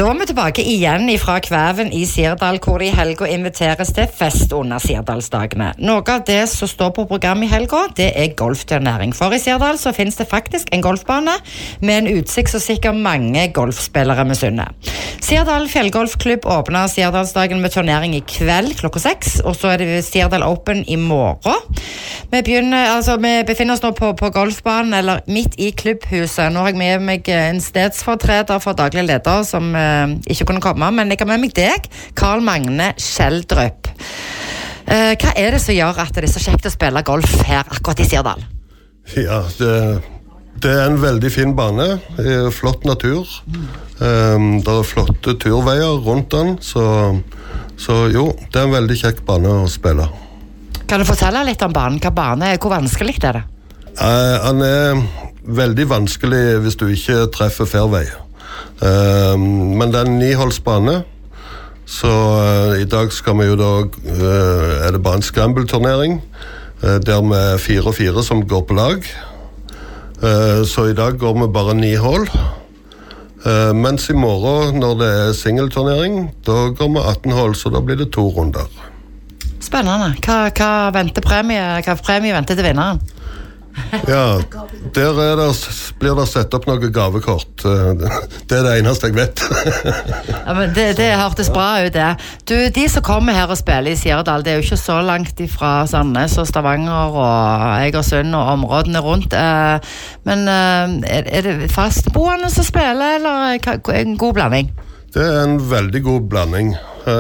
Da vi tilbake igjen fra Kvæven I Sirdal, hvor I helga inviteres til fest under Sirdalsdagene. Noe av det som står på program I helga, det golfturnering. For I Sirdal så finnes det faktisk en golfbane med en utsikt som sikkert mange golfspillere med sunne. Sirdal Fjellgolfklubb åpner Sirdalsdagen med turnering I kveld klokka 6, og så det Sirdal Open I morgen. Vi befinner oss nå på golfbanen, eller midt I klubbhuset. Nå har jeg med meg en stedsfortreder for daglig leder som ikke kunne komme, men jeg har med meg deg, Karl Magne Schjelderup. Hva det som gjør at det så kjekt å spille golf her akkurat I Sirdal? Ja, det en veldig fin bane, flott natur. Det flotte turveier rundt den, så jo, det en veldig kjekk bane å spille. Kan du fortelle litt om banen? Hva bane hvor vanskelig det? Han veldig vanskelig hvis du ikke treffer fairway. Men det en 9-hullsbane, så I dag skal vi jo da, det bare en scramble-turnering, der med 4 og 4 som går på lag. Så I dag går vi bare 9 hull, mens I morgen, når det single-turnering, da går vi 18 hull, så da blir det 2 runder. Spennende. Hva premie venter til vinneren? Ja, der blir det sett opp noen gavekort. Det det eneste jeg vet. Ja, men det hørtes bra ut det. Du, de som kommer her og spiller I Sirdal, det jo ikke så langt ifra Sandnes og Stavanger og Egersund og områdene rundt. Men det fastboende som spiller, eller en god blanding? Det en veldig god blanding.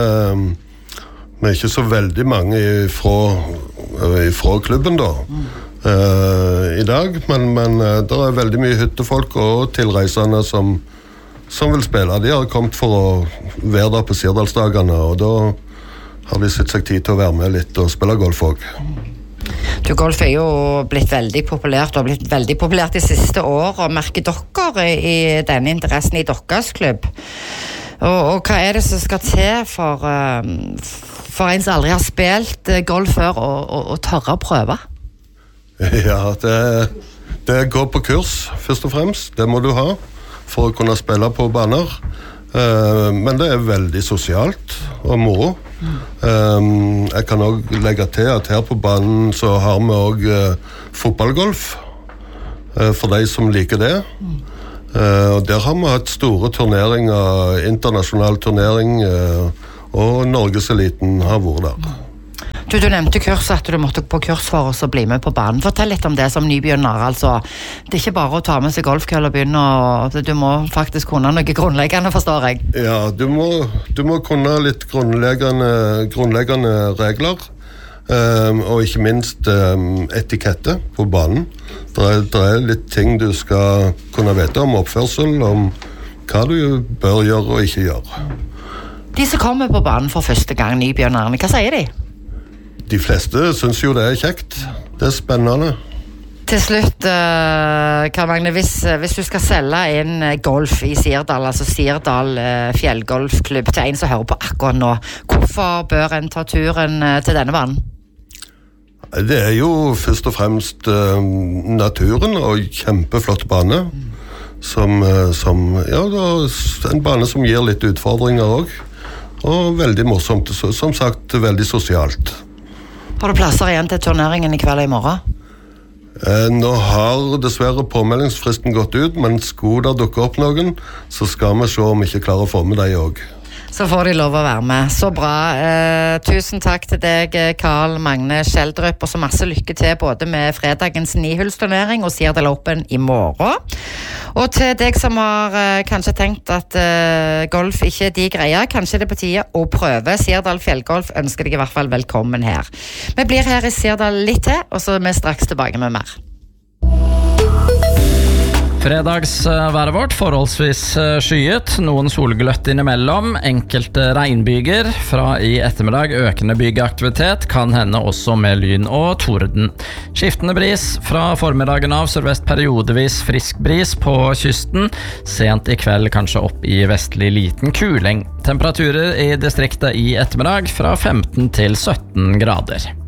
Vi ikke så veldig mange ifra klubben da. I dag, men det veldig mye hyttefolk og tilreisende som vil spille. De har kommet for å være der på Sirdalsdagene, og da har de sett seg tid til å være med litt og spille golf også. Du, golf jo blitt veldig populært, og blitt veldig populært de siste år, og merker dere I denne interessen I deres klubb? Og hva det som skal til for en som aldri har spilt golf før og tørre å prøve? Ja, det går på kurs, først og fremst. Det må du ha for å kunne spille på baner. Men det veldig sosialt og moro. Jeg kan også legge til at her på banen så har vi også fotballgolf for de som liker det. Og der har vi hatt store turneringer, internasjonal turnering, og Norgeseliten har vært der. Du nevnte kurs, at du måtte på kurs for oss å bli med på banen. Fortell litt om det som nybegynner. Altså, det ikke bare å ta med seg golfkøll og begynne, du må faktisk kunne noe grunnleggende, forstår jeg. Ja, du må kunne litt grunnleggende regler, og ikke minst etikette på banen. Det litt ting du skal kunne vite om oppførsel, om hva du bør gjøre og ikke gjøre. De som kommer på banen for første gang, nybegynnerne, hva sier de? De fleste synes jo det kjekt. Det spennende. Til slutt, Karl Magne, hvis du skal selge inn golf I Sirdal, altså Sirdal Fjellgolfklubb, til en som hører på akkurat nå, hvorfor bør en ta turen til denne banen? Det jo først og fremst naturen og kjempeflott bane. En bane som gir litt utfordringer også. Og veldig morsomt. Som sagt, veldig sosialt. Har du plasser igjen til turneringen I kveld og I morgen? Nå har dessverre påmeldingsfristen gått ut, men skulle det dukke opp noen, så skal vi se om vi ikke klarer å få med deg også. Så får de lov å være med. Så bra. Tusen takk til deg, Karl Magne Schjelderup, og så masse lykke til både med fredagens 9-hullsturnering og Sirdal Open I morgen. Og til deg som har kanskje tenkt at golf ikke de greier, kanskje det på tide å prøve. Sirdal Fjellgolf ønsker deg I hvert fall velkommen her. Vi blir her I Sirdal litt til, og så vi straks tilbake med mer. Fredagsværet vårt forholdsvis skyet, noen solgløtt innimellom, enkelte regnbyger. Fra I ettermiddag økende bygeaktivitet, kan hende også med lyn og torden. Skiftende bris fra formiddagen av, sørvest periodevis frisk bris på kysten. Sent I kveld kanskje opp I vestlig liten kuling. Temperaturer I distriktet I ettermiddag fra 15 til 17 grader.